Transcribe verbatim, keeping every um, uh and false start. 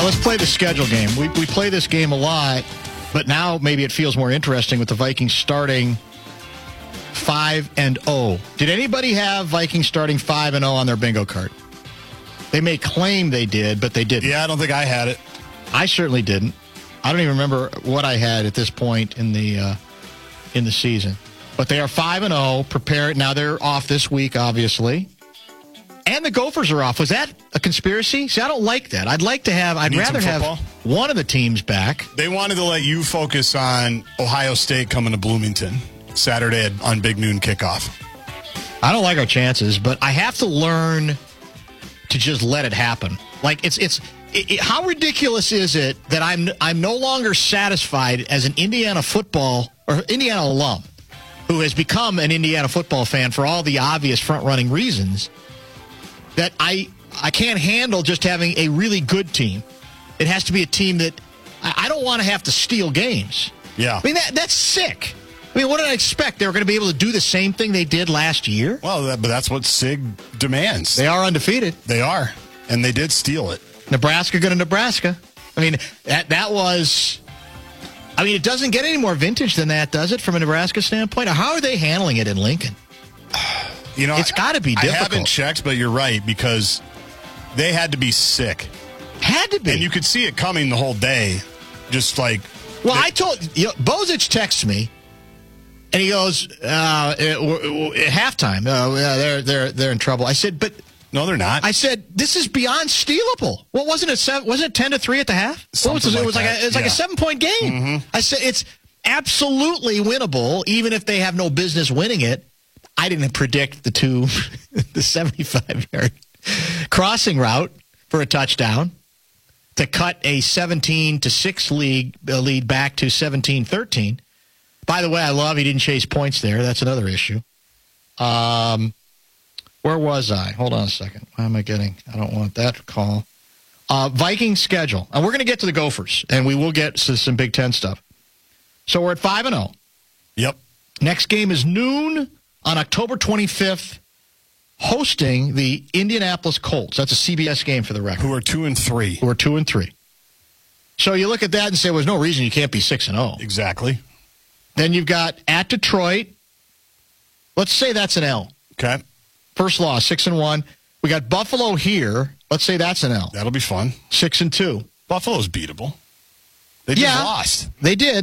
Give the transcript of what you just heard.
let's play the schedule game. We we play this game a lot, but now maybe it feels more interesting with the Vikings starting five and oh. Did anybody have Vikings starting five and oh on their bingo card? They may claim they did, but they didn't. Yeah, I don't think I had it. I certainly didn't. I don't even remember what I had at this point in the uh, in the season. But they are five and oh. Prepare now. They're off this week, obviously. And the Gophers are off. Was that a conspiracy? See, I don't like that. I'd like to have, I'd Need rather some have football? one of the teams back. They wanted to let you focus on Ohio State coming to Bloomington Saturday on Big Noon kickoff. I don't like our chances, but I have to learn to just let it happen. Like, it's, it's, it, it, how ridiculous is it that I'm, I'm no longer satisfied as an Indiana football or Indiana alum who has become an Indiana football fan for all the obvious front-running reasons, that I I can't handle just having a really good team. It has to be a team that I, I don't want to have to steal games. Yeah. I mean, that that's sick. I mean, what did I expect? They were going to be able to do the same thing they did last year? Well, that, but that's what SIG demands. They are undefeated. They are. And they did steal it. Nebraska going to Nebraska. I mean, that that was... I mean, it doesn't get any more vintage than that, does it, from a Nebraska standpoint? Or how are they handling it in Lincoln? You know, it's got to be difficult. I haven't checked, but you're right, because they had to be sick. Had to be. And you could see it coming the whole day. Just like... Well, they, I told... You know, Bozich texts me, and he goes, uh, at halftime, uh, they're, they're, they're in trouble. I said, but... No, they're not. I said, this is beyond stealable. What wasn't it? Seven, wasn't it ten to three at the half? What was it? Like it was like that. a, it was like yeah. a seven point game. Mm-hmm. I said it's absolutely winnable, even if they have no business winning it. I didn't predict the two, the seventy-five yard crossing route for a touchdown to cut a seventeen to six lead uh, lead back to seventeen thirteen. By the way, I love he didn't chase points there. That's another issue. Um. Where was I? Hold on a second. Why am I getting? I don't want that call. Uh, Vikings schedule. And we're going to get to the Gophers, and we will get to some Big Ten stuff. So we're at five and oh. Yep. Next game is noon on October twenty-fifth, hosting the Indianapolis Colts. That's a C B S game for the record. Who are two and three. Who are two and three. So you look at that and say, well, there's no reason you can't be six and oh. Exactly. Then you've got at Detroit. Let's say that's an L. Okay. First loss, six and one. We got Buffalo here. Let's say that's an L. That'll be fun. Six and two. Buffalo's beatable. They just yeah, lost. They did.